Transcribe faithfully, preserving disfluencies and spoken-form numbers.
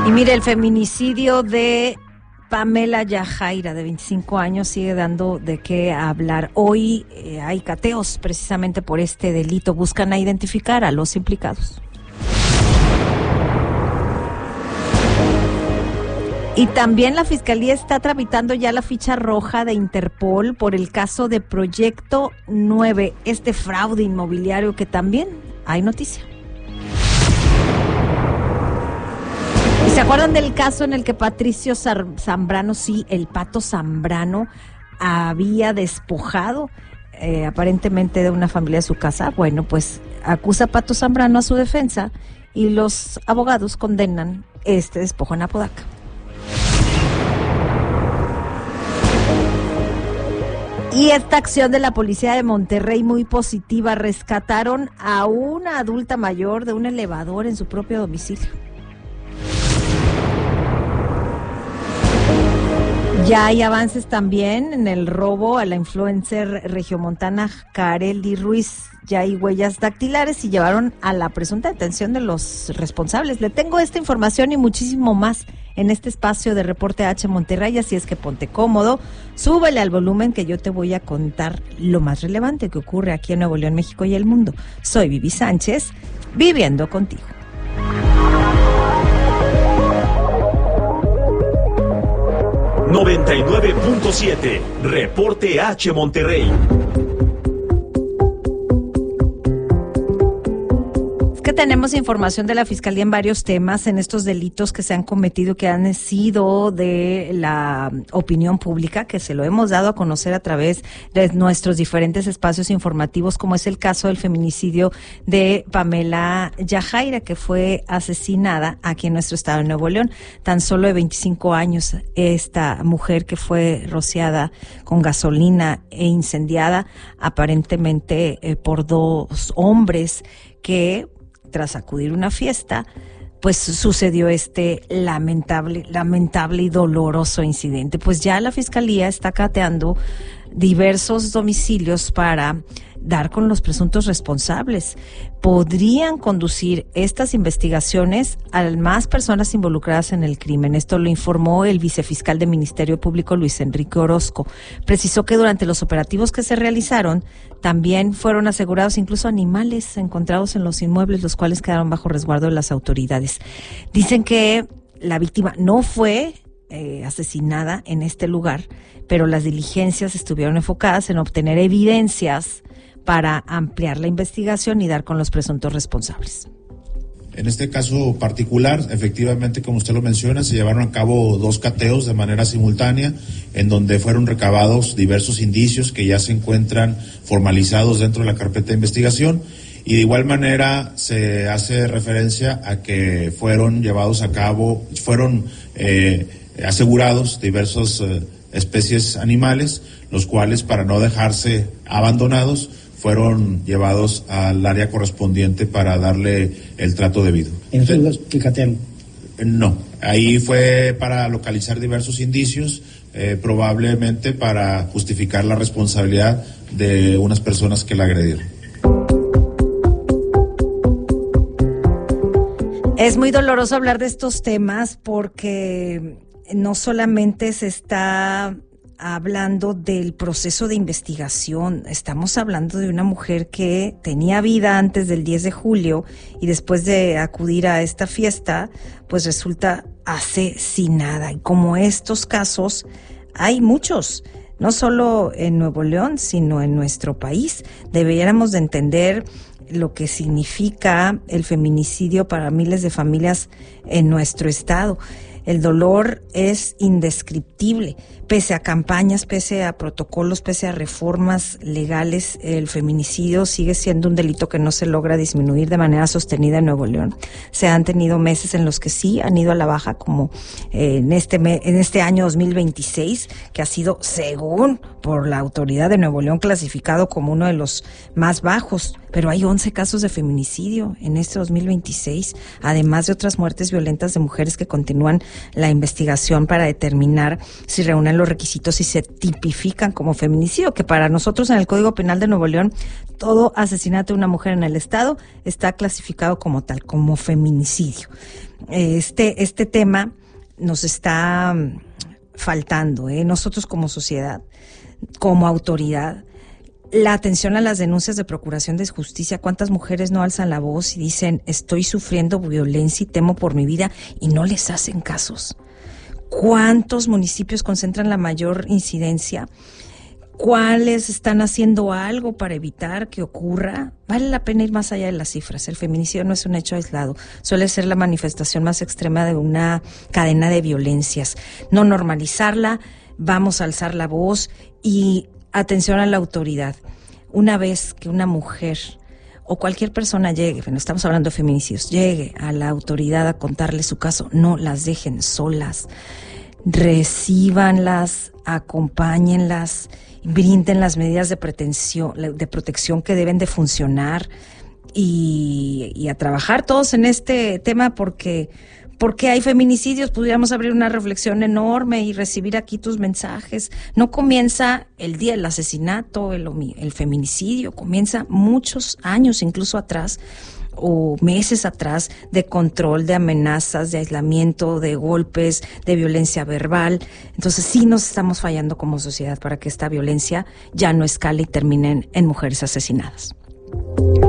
Y mire, el feminicidio de Pamela Yajaira, de veinticinco años, sigue dando de qué hablar. Hoy eh, hay cateos precisamente por este delito. Buscan a identificar a los implicados. Y también la Fiscalía está tramitando ya la ficha roja de Interpol por el caso de Proyecto nueve, este fraude inmobiliario que también hay noticia. ¿Y se acuerdan del caso en el que Patricio Zambrano, sí, el Pato Zambrano, había despojado eh, aparentemente de una familia de su casa? Bueno, pues acusa a Pato Zambrano a su defensa y los abogados condenan este despojo en Apodaca. Y esta acción de la policía de Monterrey muy positiva. Rescataron a una adulta mayor de un elevador en su propio domicilio. Ya hay avances también en el robo a la influencer regiomontana Kareli Ruiz. Ya hay huellas dactilares y llevaron a la presunta detención de los responsables. Le tengo esta información y muchísimo más en este espacio de Reporte H Monterrey, así es que ponte cómodo, súbele al volumen que yo te voy a contar lo más relevante que ocurre aquí en Nuevo León, México y el mundo. Soy Vivi Sánchez, viviendo contigo. noventa y nueve punto siete, Reporte H Monterrey. Que tenemos información de la Fiscalía en varios temas, en estos delitos que se han cometido, que han sido de la opinión pública, que se lo hemos dado a conocer a través de nuestros diferentes espacios informativos, como es el caso del feminicidio de Pamela Yajaira, que fue asesinada aquí en nuestro estado de Nuevo León, tan solo de veinticinco años, esta mujer que fue rociada con gasolina e incendiada aparentemente eh, por dos hombres que, tras acudir a una fiesta, pues sucedió este lamentable, lamentable y doloroso incidente. Pues ya la Fiscalía está cateando diversos domicilios para dar con los presuntos responsables. Podrían conducir estas investigaciones a más personas involucradas en el crimen. Esto lo informó el vicefiscal del Ministerio Público, Luis Enrique Orozco. Precisó que durante los operativos que se realizaron también fueron asegurados incluso animales encontrados en los inmuebles, los cuales quedaron bajo resguardo de las autoridades. Dicen que la víctima no fue eh, asesinada en este lugar, pero las diligencias estuvieron enfocadas en obtener evidencias para ampliar la investigación y dar con los presuntos responsables. En este caso particular, efectivamente, como usted lo menciona, se llevaron a cabo dos cateos de manera simultánea, en donde fueron recabados diversos indicios que ya se encuentran formalizados dentro de la carpeta de investigación, y de igual manera se hace referencia a que fueron llevados a cabo, fueron eh, asegurados diversas eh, especies animales, los cuales, para no dejarse abandonados, fueron llevados al área correspondiente para darle el trato debido. ¿En esos los que catearon? No, ahí fue para localizar diversos indicios, eh, probablemente para justificar la responsabilidad de unas personas que la agredieron. Es muy doloroso hablar de estos temas porque no solamente se está hablando del proceso de investigación, estamos hablando de una mujer que tenía vida antes del diez de julio y después de acudir a esta fiesta, pues resulta asesinada. Y como estos casos, hay muchos, no solo en Nuevo León, sino en nuestro país. Deberíamos de entender lo que significa el feminicidio para miles de familias en nuestro estado. El dolor es indescriptible. Pese a campañas, pese a protocolos, pese a reformas legales, el feminicidio sigue siendo un delito que no se logra disminuir de manera sostenida en Nuevo León. Se han tenido meses en los que sí han ido a la baja, como eh, en este me, en este año dos mil veintiséis, que ha sido, según por la autoridad de Nuevo León, clasificado como uno de los más bajos. Pero hay once casos de feminicidio en este dos mil veintiséis, además de otras muertes violentas de mujeres que continúan la investigación para determinar si reúnen los requisitos y se tipifican como feminicidio, que para nosotros en el Código Penal de Nuevo León, todo asesinato de una mujer en el Estado está clasificado como tal, como feminicidio. Este, este tema nos está faltando, ¿eh? Nosotros como sociedad, como autoridad, la atención a las denuncias de procuración de justicia. ¿Cuántas mujeres no alzan la voz y dicen estoy sufriendo violencia y temo por mi vida y no les hacen casos? ¿Cuántos municipios concentran la mayor incidencia? ¿Cuáles están haciendo algo para evitar que ocurra? Vale la pena ir más allá de las cifras. El feminicidio no es un hecho aislado, suele ser la manifestación más extrema de una cadena de violencias. No normalizarla, vamos a alzar la voz y atención a la autoridad. Una vez que una mujer o cualquier persona llegue, bueno, estamos hablando de feminicidios, llegue a la autoridad a contarle su caso, no las dejen solas. Recíbanlas, acompáñenlas, brinden las medidas de protección, de protección que deben de funcionar y, y a trabajar todos en este tema porque... porque hay feminicidios, pudiéramos abrir una reflexión enorme y recibir aquí tus mensajes. No comienza el día del asesinato, el, el feminicidio, comienza muchos años incluso atrás o meses atrás de control, de amenazas, de aislamiento, de golpes, de violencia verbal. Entonces sí nos estamos fallando como sociedad para que esta violencia ya no escale y termine en, en mujeres asesinadas.